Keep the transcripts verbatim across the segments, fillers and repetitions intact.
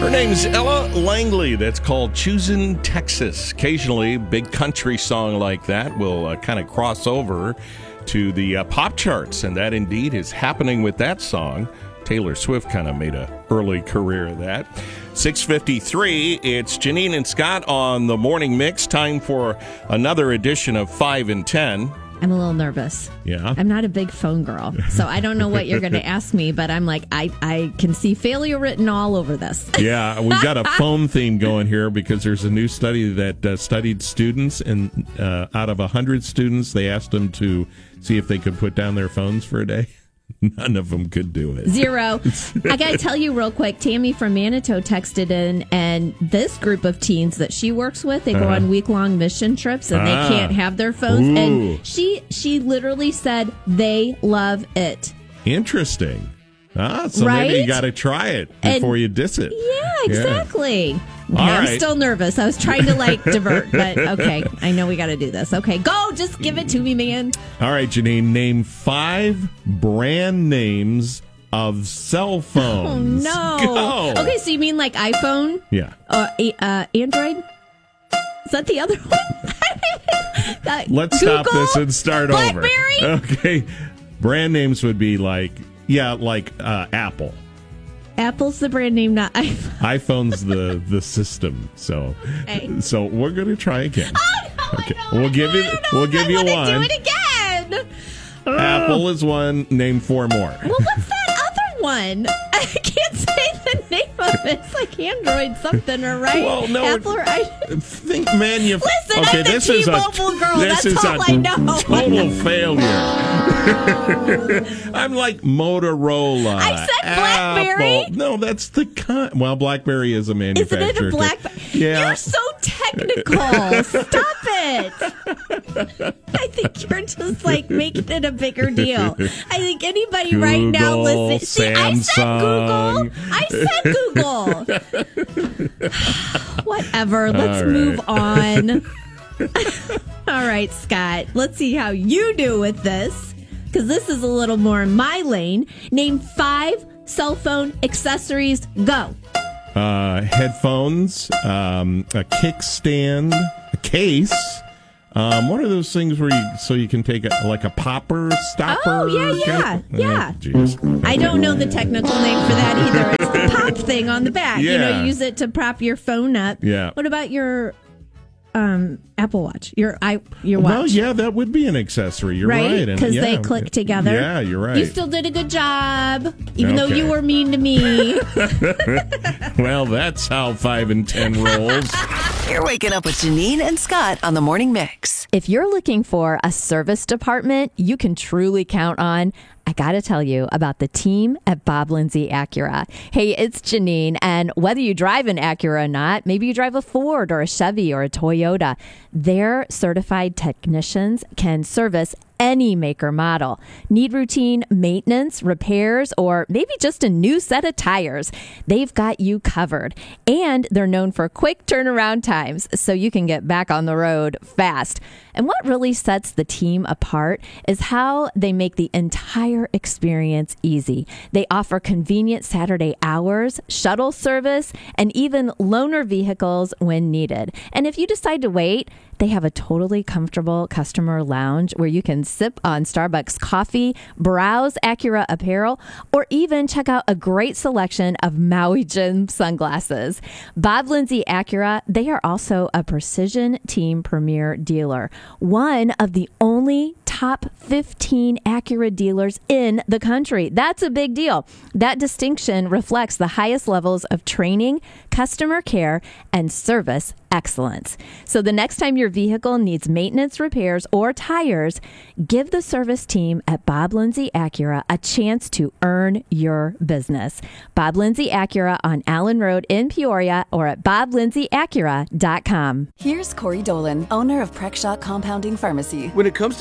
Her name's Ella Langley. That's called Choosing Texas. Occasionally, a big country song like that will uh, kind of cross over to the uh, pop charts, and that indeed is happening with that song. Taylor Swift kind of made an early career of that. six fifty-three, it's Janine and Scott on the Morning Mix. Time for another edition of five and ten. I'm a little nervous. Yeah? I'm not a big phone girl, so I don't know what you're going to ask me, but I'm like, I, I can see failure written all over this. Yeah, we've got a phone theme going here because there's a new study that uh, studied students, and uh, out of one hundred students, they asked them to see if they could put down their phones for a day. None of them could do it. Zero. I got to tell you real quick, Tammy from Manitou texted in, and this group of teens that she works with, they go uh-huh. on week-long mission trips, and ah. they can't have their phones. Ooh. And she she literally said they love it. Interesting. Ah, so right? maybe you got to try it before and, you diss it. Yeah, exactly. Yeah. Okay, I'm right. still nervous. I was trying to, like, divert, but okay. I know we got to do this. Okay, go. Just give it to me, man. All right, Janine, name five brand names of cell phones. Oh, no. Go. Okay, so you mean like iPhone? Yeah. Uh, uh, Android? Is that the other one? uh, Let's Google? stop this and start Blackberry? over. Okay. Brand names would be like, yeah, like uh, Apple. Apple's the brand name, not iPhone. iPhone's the, the system. So hey. so we're gonna try again. Oh no! Okay. I don't We'll give you we'll give I you wanna one. Do it again. Apple is one. Name four more. Well, what's that other one? I can't say the name of it. It's like Android something, or right? Well, no. Apple or I. Think, man, you. Listen, okay, I'm the this is a T-Mobile girl. This That's is all a I know. total failure. I'm like Motorola. I said BlackBerry. Apple. No, that's the con- well, BlackBerry is a manufacturer. Isn't it a BlackBerry? Yeah. You're so technical. Stop it. I think you're just like making it a bigger deal. I think anybody Google, right now listening. See, Samsung. I said Google. I said Google. Whatever. Let's All move right. on. All right, Scott. Let's see how you do with this, because this is a little more in my lane. Name five cell phone accessories. Go. Uh, headphones, um, a kickstand, a case. Um, what are those things where you so you can take a, like a popper stopper? Oh yeah, yeah, kind of, yeah. Jeez. I don't know the technical name for that either. It's the pop thing on the back. Yeah. You know, you use it to prop your phone up. Yeah. What about your um, Apple Watch? Your i your watch. Well, yeah, that would be an accessory. You're right, right? Because yeah, they click together. Yeah, you're right. You still did a good job, even Okay. though you were mean to me. Well, that's how five and ten rolls. You're waking up with Janine and Scott on the Morning Mix. If you're looking for a service department you can truly count on, I got to tell you about the team at Bob Lindsay Acura. Hey, it's Janine, and whether you drive an Acura or not, maybe you drive a Ford or a Chevy or a Toyota, their certified technicians can service any maker model. Need routine maintenance, repairs, or maybe just a new set of tires? They've got you covered. And they're known for quick turnaround times, so you can get back on the road fast. And what really sets the team apart is how they make the entire experience easy. They offer convenient Saturday hours, shuttle service, and even loaner vehicles when needed. And if you decide to wait, they have a totally comfortable customer lounge where you can sip on Starbucks coffee, browse Acura apparel, or even check out a great selection of Maui Jim sunglasses. Bob Lindsay Acura, they are also a Precision Team Premier dealer, one of the only top fifteen Acura dealers in the country. That's a big deal. That distinction reflects the highest levels of training, customer care, and service excellence. So the next time your vehicle needs maintenance, repairs, or tires, give the service team at Bob Lindsay Acura a chance to earn your business. Bob Lindsay Acura on Allen Road in Peoria, or at bob lindsay acura dot com. Here's Corey Dolan, owner of Prexshot Compounding Pharmacy. When it comes to healing,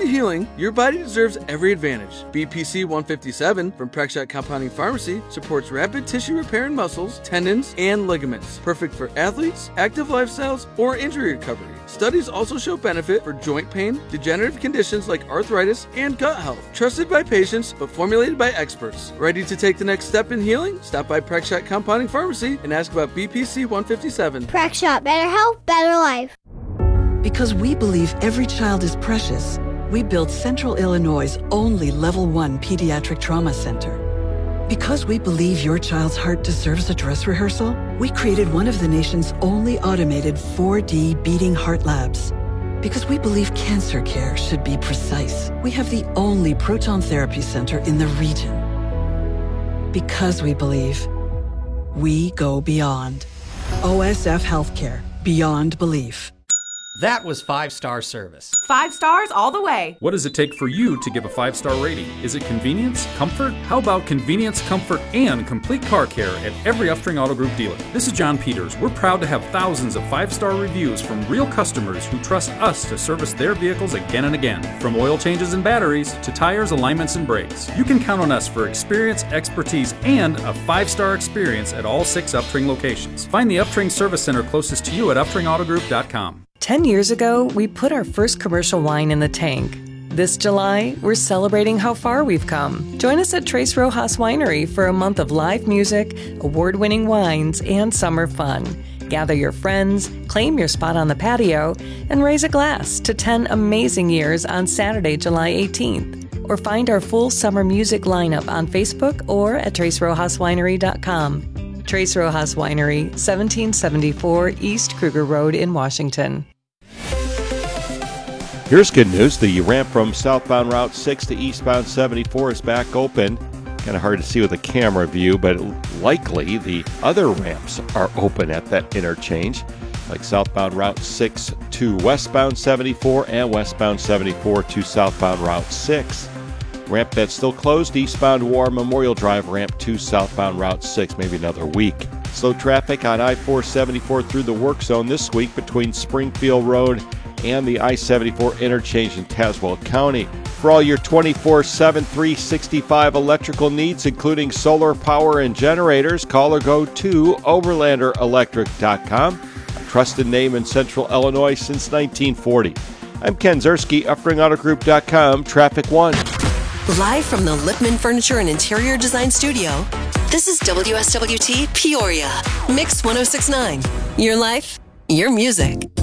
Your body deserves every advantage. B P C one fifty-seven from Prexshot Compounding Pharmacy supports rapid tissue repair in muscles, tendons, and ligaments. Perfect for athletes, active lifestyles, or injury recovery. Studies also show benefit for joint pain, degenerative conditions like arthritis, and gut health. Trusted by patients, but formulated by experts. Ready to take the next step in healing? Stop by Prexshot Compounding Pharmacy and ask about B P C one fifty-seven. Prexshot, better health, better life. Because we believe every child is precious, we built Central Illinois' only Level one Pediatric Trauma Center. Because we believe your child's heart deserves a dress rehearsal, we created one of the nation's only automated four D beating heart labs. Because we believe cancer care should be precise, we have the only proton therapy center in the region. Because we believe, we go beyond. O S F Healthcare, beyond belief. That was five-star service. Five stars all the way. What does it take for you to give a five-star rating? Is it convenience? Comfort? How about convenience, comfort, and complete car care at every Upstring Auto Group dealer? This is John Peters. We're proud to have thousands of five-star reviews from real customers who trust us to service their vehicles again and again. From oil changes and batteries to tires, alignments, and brakes. You can count on us for experience, expertise, and a five-star experience at all six Upstring locations. Find the Upstring Service Center closest to you at upstring auto group dot com. Ten years ago, we put our first commercial wine in the tank. This July, we're celebrating how far we've come. Join us at Tres Rojas Winery for a month of live music, award-winning wines, and summer fun. Gather your friends, claim your spot on the patio, and raise a glass to ten amazing years on Saturday, July eighteenth. Or find our full summer music lineup on Facebook or at tres rojas winery dot com. Tres Rojas Winery, seventeen seventy-four East Kruger Road in Washington. Here's good news. The ramp from southbound Route six to eastbound seventy-four is back open. Kind of hard to see with a camera view, but likely the other ramps are open at that interchange, like southbound Route six to westbound seventy-four and westbound seventy-four to southbound Route six. Ramp that's still closed, eastbound War Memorial Drive ramp to southbound Route six, maybe another week. Slow traffic on I four seventy-four through the work zone this week between Springfield Road and the I seventy-four interchange in Tazewell County. For all your twenty-four seven, three sixty-five electrical needs, including solar power and generators, call or go to overlander electric dot com, a trusted name in Central Illinois since nineteen forty. I'm Ken Zerski, upstring auto group dot com, Traffic One. Live from the Lipman Furniture and Interior Design Studio, this is W S W T Peoria, Mix one oh six point nine. Your life, your music.